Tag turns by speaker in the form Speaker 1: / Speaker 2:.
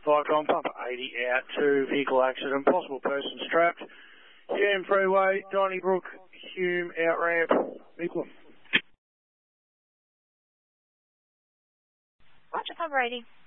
Speaker 1: Vicon, Papa 80 out to vehicle accident, possible person strapped. Hume Freeway, Donnybrook, Hume out ramp, Vicon.
Speaker 2: Roger, Papa 80.